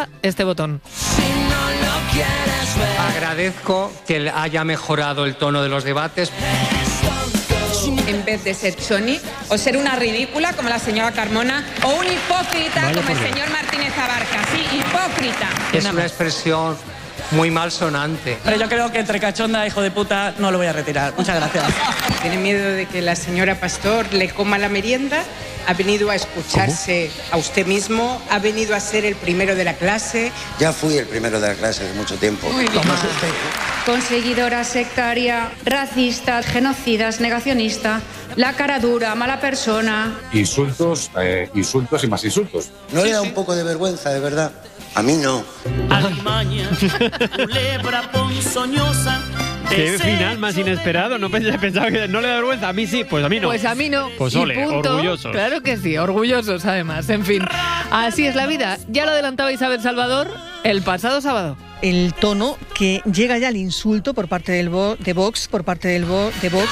pulsa este botón. Agradezco que haya mejorado el tono de los debates. En vez de ser choni, o ser una ridícula como la señora Carmona, o un hipócrita como el señor Martínez Abarca. Sí, hipócrita. Es una expresión muy malsonante. Pero yo creo que entre cachonda, hijo de puta, no lo voy a retirar. Muchas gracias. ¿Tiene miedo de que la señora Pastor le coma la merienda? ¿Ha venido a escucharse a usted mismo? ¿Ha venido a ser el primero de la clase? Ya fui el primero de la clase hace mucho tiempo. Muy bien. Conseguidora, sectaria, racista, genocidas, negacionista, la cara dura, mala persona. Insultos y más insultos. ¿No le da un poco de vergüenza, de verdad? A mí no. Alimaña, culebra ponzoñosa. Qué final más inesperado. No pensaba que no le da vergüenza. A mí sí, pues a mí no. Pues a mí no. Pues Y ole, punto. orgullosos. Claro que sí, orgullosos además. En fin, así es la vida. Ya lo adelantaba Isabel Salvador el pasado sábado. El tono que llega ya al insulto por parte de Vox, de Vox,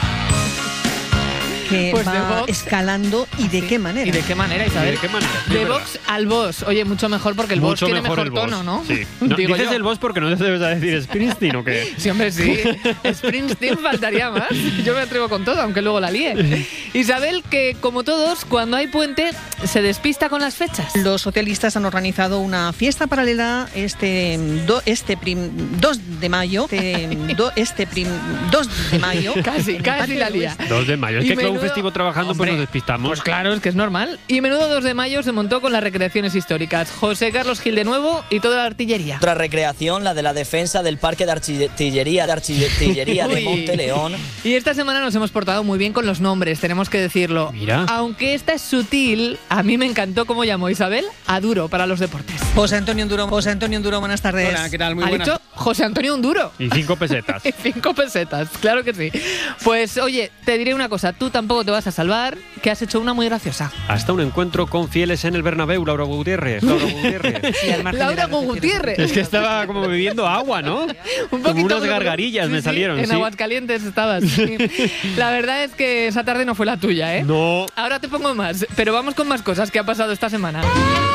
que Pues va de Vox. escalando. ¿Y de qué manera? ¿Y de qué manera, Isabel? ¿De qué manera? De Es Vox al Vox. Oye, mucho mejor porque el Vox Mucho tiene mejor mejor el Vox. tono, ¿no? Sí. No, Digo dices yo. el Vox porque no debes decir Springsteen o qué. Sí, hombre, sí. Springsteen faltaría más. Yo me atrevo con todo, aunque luego la líe. Isabel, que como todos, cuando hay puente, se despista con las fechas. Los socialistas han organizado una fiesta paralela 2 de mayo. 2 de mayo. Casi la lía. 2 de mayo. Es Y que con un menudo- festivo trabajando Hombre, pues nos despistamos. Pues claro, es que es normal. Y menudo 2 de mayo se montó con las recreaciones históricas. José Carlos Gil de nuevo y toda la artillería. Otra recreación, la de la defensa del parque de artillería de Uy. Monteleón. Y esta semana nos hemos portado muy bien con los nombres, tenemos que decirlo. Mira. Aunque esta es sutil, a mí me encantó cómo llamó Isabel a Duro para los deportes. José Antonio Unduro, buenas tardes. Hola, ¿qué tal? Muy Ha buenas. dicho José Antonio Unduro. Y 5 pesetas. 5 pesetas, claro que sí. Pues oye, te diré una cosa, tú tampoco te vas a salvar, que has hecho una muy graciosa. Hasta un encuentro con fieles en el Bernabéu, Laura Gutiérrez. Laura Gutiérrez. Es que estaba como bebiendo agua, ¿no? Un Como poquito unas gargarillas Sí, me sí, salieron. En sí. Aguascalientes estabas. Sí. La verdad es que esa tarde no fue la tuya, ¿eh? No. Ahora te pongo más, pero vamos con más cosas que ha pasado esta semana.